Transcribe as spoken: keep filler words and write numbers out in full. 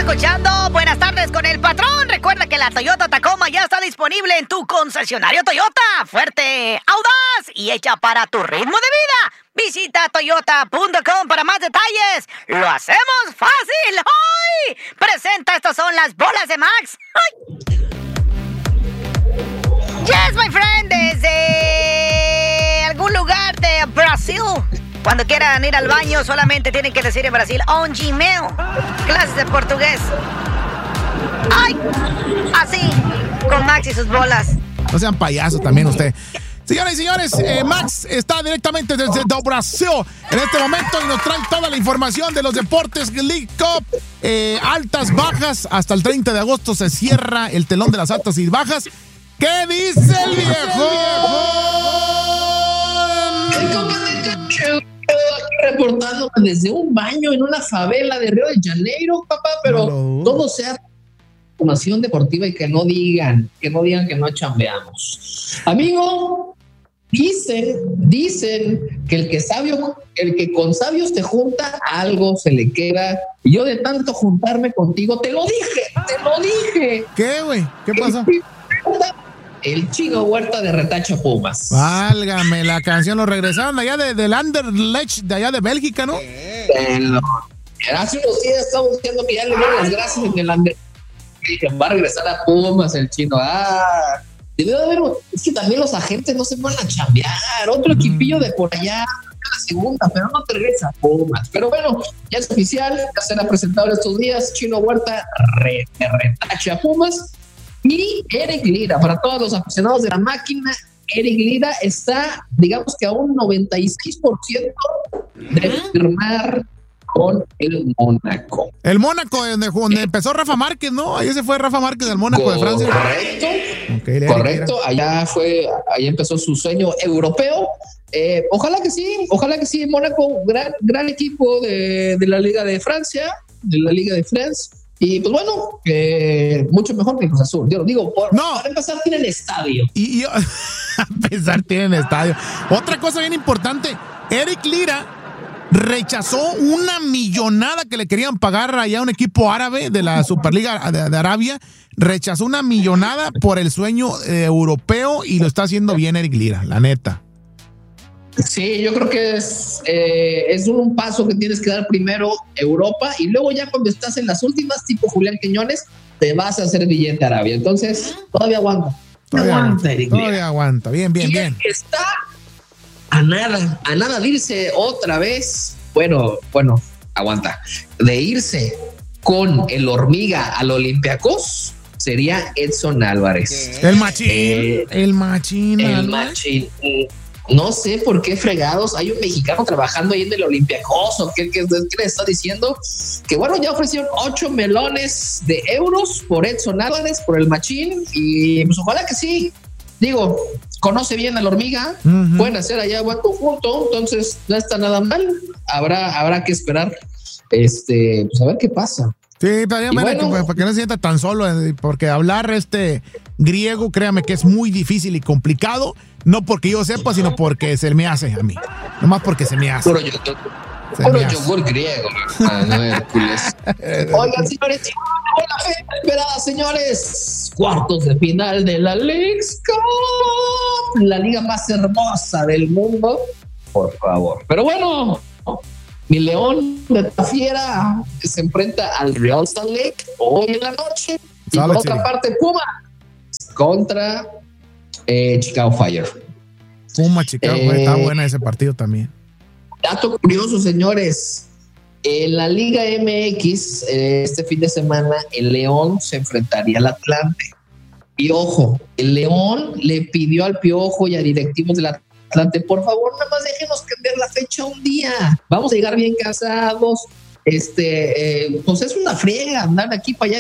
escuchando Buenas Tardes con el Patrón. Recuerda que la Toyota Tacoma ya está disponible en tu concesionario Toyota. Fuerte, audaz y hecha para tu ritmo de vida. Visita toyota punto com para más detalles. ¡Lo hacemos fácil! ¡Hoy! Presenta, estas son las bolas de Max. ¡Ay! Yes, my friend, desde algún lugar de Brasil. Cuando quieran ir al baño, solamente tienen que decir en Brasil, on Gmail. Clases de portugués. ¡Ay! Así, con Max y sus bolas. No sean payasos también usted. Señoras y señores, eh, Max está directamente desde Brasil en este momento y nos trae toda la información de los deportes League Cup, eh, altas, bajas. Hasta el treinta de agosto se cierra el telón de las altas y bajas. ¿Qué dice el viejo? Reportándome desde un baño en una favela de Río de Janeiro, papá, pero no. Todo sea información deportiva y que no digan, que no digan que no chambeamos. Amigo, dicen, dicen que el que sabio, el que con sabios te junta, algo se le queda. Y yo de tanto juntarme contigo, te lo dije, te lo dije. ¿Qué, güey? ¿Qué pasó? El Chino Huerta de Retacha Pumas. Válgame, la canción lo regresaron de allá de, del Anderlecht, de allá de Bélgica, ¿no? Eh, no. Hace unos días estamos diciendo que ya le dieron las gracias en el Anderlecht. Va a regresar a Pumas el Chino. Ah, debió de haber. Es que también los agentes no se van a chambear. Otro mm. equipillo de por allá, la segunda, pero no te regresa a Pumas. Pero bueno, ya es oficial, ya será presentado estos días. Chino Huerta re, de Retacha a Pumas. Y Eric Lira, para todos los aficionados de la máquina, Eric Lira está, digamos que a un noventa y seis por ciento de firmar con el Mónaco. El Mónaco, donde, donde empezó Rafa Márquez, ¿no? Ahí se fue Rafa Márquez del Mónaco de Francia. Correcto, okay, correcto. Allá fue, allá empezó su sueño europeo. Eh, ojalá que sí, ojalá que sí. Mónaco, gran, gran equipo de, de la Liga de Francia, de la Liga de France. Y pues bueno, eh, mucho mejor que Cruz Azul. Yo digo, por, no. para empezar tienen estadio. Y, y a empezar tienen estadio. Otra cosa bien importante, Eric Lira rechazó una millonada que le querían pagar allá a un equipo árabe de la Superliga de, de Arabia. Rechazó una millonada por el sueño eh, europeo y lo está haciendo bien Eric Lira, la neta. Sí, yo creo que es, eh, es un paso que tienes que dar primero Europa y luego ya cuando estás en las últimas, tipo Julián Quiñones, te vas a hacer billete Arabia. Entonces, todavía aguanta. Todavía aguanta, Eric Todavía Lira. aguanta. Bien, bien, y bien. Está a nada, a nada de irse otra vez. Bueno, bueno, aguanta. De irse con el Hormiga al Olympiacos sería Edson Álvarez. El machín. Eh, el machín. El machín. No sé por qué fregados hay un mexicano trabajando ahí en el Olympiacos o qué, qué, qué le está diciendo. Que bueno, ya ofrecieron ocho melones de euros por Edson Álvarez, por el machín. Y pues ojalá que sí. Digo, conoce bien a la Hormiga. Uh-huh. Pueden hacer allá buen conjunto. Entonces no está nada mal. Habrá, habrá que esperar. Este, pues a ver qué pasa. Sí, para, bueno, que, para que no se sienta tan solo, porque hablar este griego, créame que es muy difícil y complicado, no porque yo sepa, sino porque se me hace a mí, nomás porque se me hace. Puro, yo, puro yogur griego. Ah, no, Hércules. Oigan, señores, la fe esperada, señores, cuartos de final de la Leagues Cup, la liga más hermosa del mundo, por favor. Pero bueno, mi León de Tafiera se enfrenta al Real Salt Lake hoy en la noche. Y por otra parte, Puma contra eh, Chicago Fire. Puma, Chicago, eh, está buena ese partido también. Dato curioso, señores. En la Liga M X, eh, este fin de semana, el León se enfrentaría al Atlante. Y ojo, el León le pidió al Piojo y a directivos del Atlante, por favor, nada más déjenos cambiar la fecha un día. Vamos a llegar bien cansados. Este, eh, pues es una friega andar de aquí para allá.